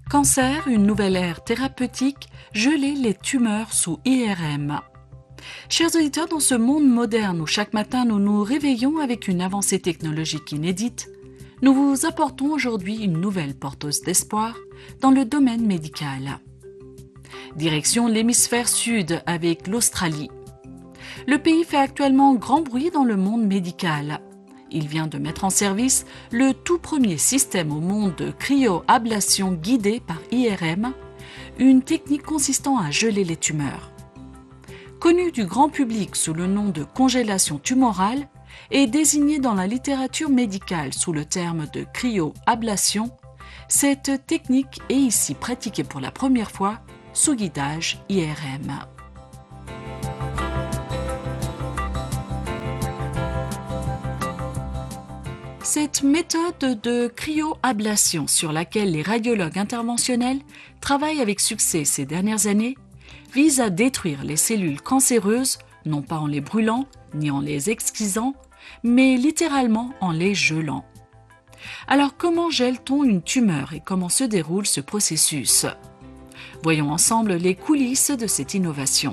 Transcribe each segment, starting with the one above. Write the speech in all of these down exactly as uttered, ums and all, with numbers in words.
Cancer, une nouvelle ère thérapeutique, geler les tumeurs sous I R M. Chers auditeurs, dans ce monde moderne où chaque matin nous nous réveillons avec une avancée technologique inédite, nous vous apportons aujourd'hui une nouvelle porteuse d'espoir dans le domaine médical. Direction l'hémisphère sud avec l'Australie. Le pays fait actuellement grand bruit dans le monde médical. Il vient de mettre en service le tout premier système au monde de cryoablation guidée par I R M, une technique consistant à geler les tumeurs. Connu du grand public sous le nom de congélation tumorale et désigné dans la littérature médicale sous le terme de cryoablation, cette technique est ici pratiquée pour la première fois sous guidage I R M. Cette méthode de cryoablation sur laquelle les radiologues interventionnels travaillent avec succès ces dernières années vise à détruire les cellules cancéreuses, non pas en les brûlant ni en les exquisant, mais littéralement en les gelant. Alors comment gèle-t-on une tumeur et comment se déroule ce processus ? Voyons ensemble les coulisses de cette innovation.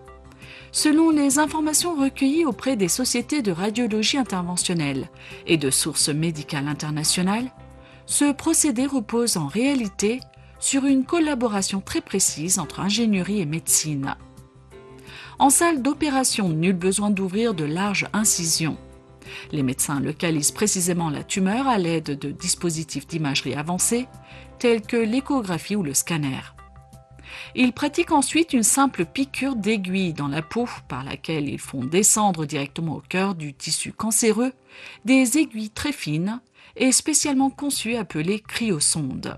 Selon les informations recueillies auprès des sociétés de radiologie interventionnelle et de sources médicales internationales, ce procédé repose en réalité sur une collaboration très précise entre ingénierie et médecine. En salle d'opération, nul besoin d'ouvrir de larges incisions. Les médecins localisent précisément la tumeur à l'aide de dispositifs d'imagerie avancés tels que l'échographie ou le scanner. Ils pratiquent ensuite une simple piqûre d'aiguille dans la peau par laquelle ils font descendre directement au cœur du tissu cancéreux des aiguilles très fines et spécialement conçues appelées cryosondes.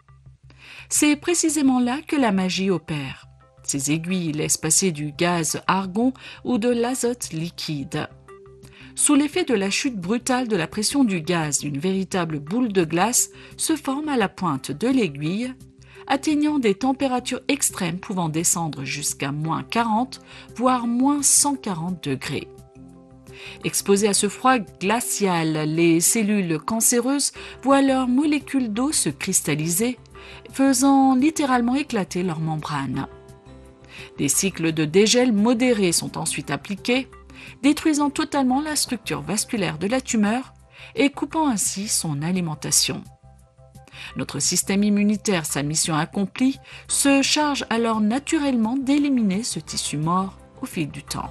C'est précisément là que la magie opère. Ces aiguilles laissent passer du gaz argon ou de l'azote liquide. Sous l'effet de la chute brutale de la pression du gaz, une véritable boule de glace se forme à la pointe de l'aiguille, atteignant des températures extrêmes pouvant descendre jusqu'à moins quarante, voire moins cent quarante degrés. Exposées à ce froid glacial, les cellules cancéreuses voient leurs molécules d'eau se cristalliser, faisant littéralement éclater leurs membranes. Des cycles de dégel modérés sont ensuite appliqués, détruisant totalement la structure vasculaire de la tumeur et coupant ainsi son alimentation. Notre système immunitaire, sa mission accomplie, se charge alors naturellement d'éliminer ce tissu mort au fil du temps.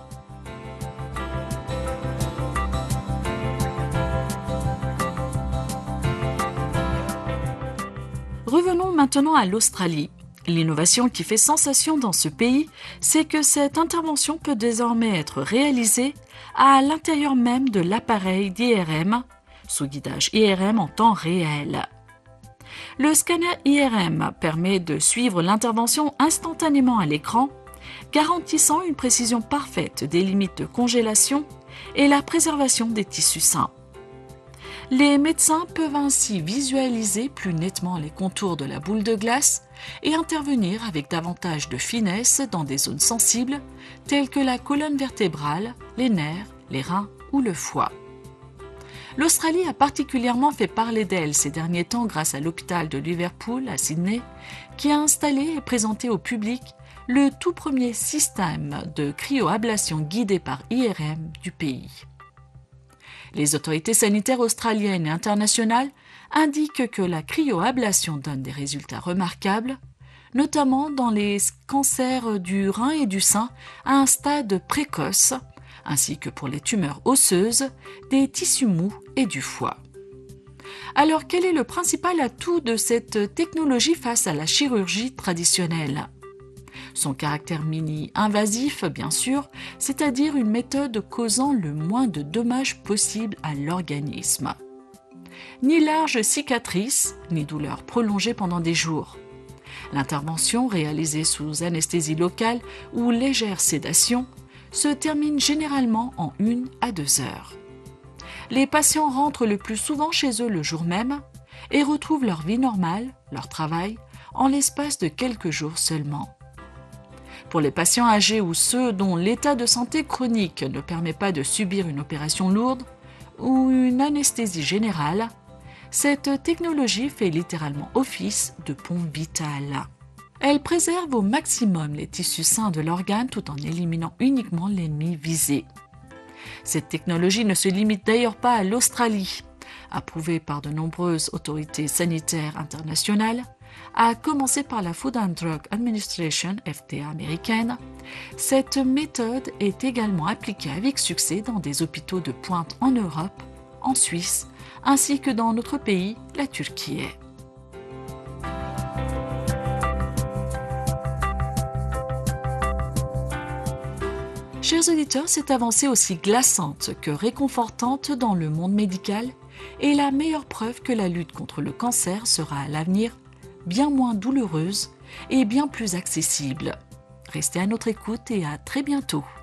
Revenons maintenant à l'Australie. L'innovation qui fait sensation dans ce pays, c'est que cette intervention peut désormais être réalisée à l'intérieur même de l'appareil d'I R M, sous guidage I R M en temps réel. Le scanner I R M permet de suivre l'intervention instantanément à l'écran, garantissant une précision parfaite des limites de congélation et la préservation des tissus sains. Les médecins peuvent ainsi visualiser plus nettement les contours de la boule de glace et intervenir avec davantage de finesse dans des zones sensibles telles que la colonne vertébrale, les nerfs, les reins ou le foie. L'Australie a particulièrement fait parler d'elle ces derniers temps grâce à l'hôpital de Liverpool à Sydney, qui a installé et présenté au public le tout premier système de cryoablation guidé par I R M du pays. Les autorités sanitaires australiennes et internationales indiquent que la cryoablation donne des résultats remarquables, notamment dans les cancers du rein et du sein à un stade précoce, ainsi que pour les tumeurs osseuses, des tissus mous et du foie. Alors quel est le principal atout de cette technologie face à la chirurgie traditionnelle ? Son caractère mini-invasif, bien sûr, c'est-à-dire une méthode causant le moins de dommages possible à l'organisme. Ni large cicatrice, ni douleur prolongée pendant des jours. L'intervention, réalisée sous anesthésie locale ou légère sédation, se termine généralement en une à deux heures. Les patients rentrent le plus souvent chez eux le jour même et retrouvent leur vie normale, leur travail, en l'espace de quelques jours seulement. Pour les patients âgés ou ceux dont l'état de santé chronique ne permet pas de subir une opération lourde ou une anesthésie générale, Cette technologie fait littéralement office de pompe vitale. Elle préserve au maximum les tissus sains de l'organe tout en éliminant uniquement l'ennemi visé. Cette technologie ne se limite d'ailleurs pas à l'Australie. Approuvée par de nombreuses autorités sanitaires internationales, à commencer par la Food and Drug Administration, F D A américaine, cette méthode est également appliquée avec succès dans des hôpitaux de pointe en Europe, en Suisse, ainsi que dans notre pays, la Turquie. Chers auditeurs, cette avancée aussi glaçante que réconfortante dans le monde médical est la meilleure preuve que la lutte contre le cancer sera à l'avenir bien moins douloureuse et bien plus accessible. Restez à notre écoute et à très bientôt.